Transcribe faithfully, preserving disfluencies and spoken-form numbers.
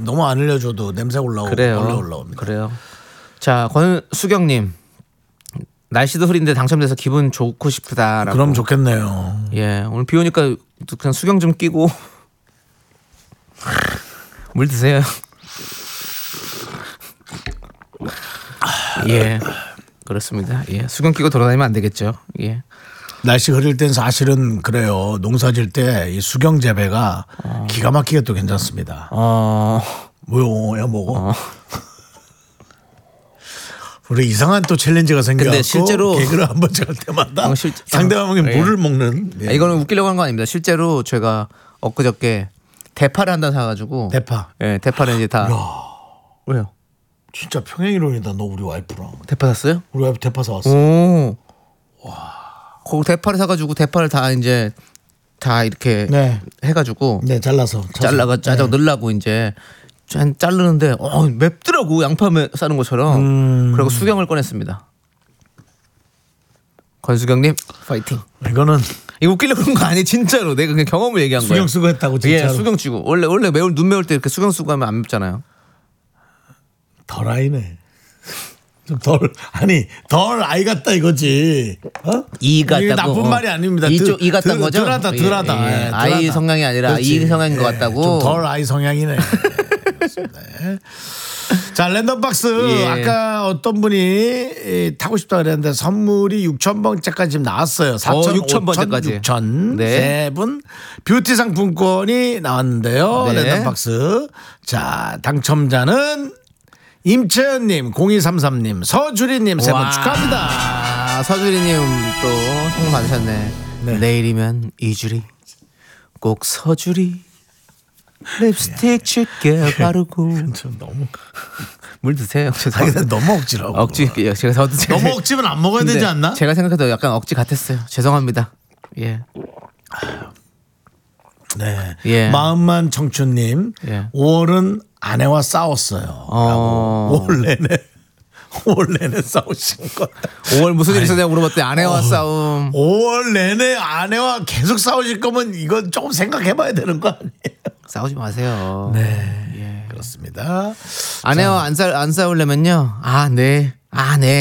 너무 안 흘려줘도 냄새 올라오고 그래요. 원래 올라옵니다. 그래요. 자, 권수경님. 날씨도 흐린데 당첨돼서 기분 좋고 싶다라고. 그럼 좋겠네요. 예, 오늘 비 오니까 그냥 수경 좀 끼고 물 드세요. 예, 그렇습니다. 예, 수경 끼고 돌아다니면 안 되겠죠. 예. 날씨 흐릴 땐 사실은 그래요. 농사 질 때 이 수경 재배가 어. 기가 막히게 또 괜찮습니다. 어, 뭐요? 야 먹어. 어. 우리 이상한 또 챌린지가 생겨서 근데 실제로 개그를 한 번씩 할 때마다 어, 실, 상대방이 어, 물을 예. 먹는. 예. 아, 이거는 웃기려고 한 거 아닙니다. 실제로 제가 엊그저께 대파를 한다 사가지고 대파. 예, 대파를 이제 다. 야, 왜요? 진짜 평행이론이다. 너 우리 와이프랑. 대파 샀어요? 우리 와이프 대파 사왔어. 오. 와. 거기 대파를 사가지고 대파를 다 이제 다 이렇게 네. 해가지고 네, 잘라서 잘라가 짜자 네. 넣으려고 이제 짠 자르는데 어 맵더라고 양파 싸는 것처럼. 음. 그리고 수경을 꺼냈습니다. 권수경님 파이팅. 이거는 이거 웃기려고 그런 거 아니 진짜로 내가 그냥 경험을 얘기한 거예요. 수경 쓰고 했다고 진짜로. 예, 수경 치고 원래 원래 매울 눈 매울 때 이렇게 수경 쓰고 하면 안 맵잖아요. 덜 아이네. 좀 덜 아니 덜 아이 같다 이거지. 어? 이 같다고. 이게 나쁜 어. 말이 아닙니다. 이쪽 드, 이 같다는 드, 거죠? 덜하다 예, 덜하다. 예, 예. 예, 아이 덜하다. 성향이 아니라 그렇지. 이 성향인 것 예, 같다고. 좀 덜 아이 성향이네. 네. 자 랜덤박스 예. 아까 어떤 분이 타고 싶다 그랬는데 선물이 육천 번째까지 지금 나왔어요. 사천, 육천 번째까지. 육천 네. 세 분 뷰티 상품권이 나왔는데요. 네. 랜덤박스 자 당첨자는 임채연님, 공이삼삼님, 서주리님 세 분 축하합니다. 아, 서주리님 또 선물 받으셨네. 네. 내일이면 이주리, 꼭 서주리. 립스틱 짙게 바르고. 저 너무 물 드세요. 아니, 근데 너무 억지라고. 억지. 제가 저도 제가 너무 억지면 안 먹어야 되지 않나? 제가 생각해도 약간 억지 같았어요. 죄송합니다. 예. 네. 예. 마음만 청춘님, 예. 오월은 아내와 싸웠어요. 어. 오월 내내 오월 내내 싸우신 거. 오월 무슨 일 있었냐고 물어봤더니 아내와 어. 싸움. 오월 내내 아내와 계속 싸우실 거면 이건 조금 생각해봐야 되는 거 아니에요? 싸우지 마세요. 네, 예. 그렇습니다. 아내와 안, 싸, 안 싸우려면요. 아, 네. 아, 네.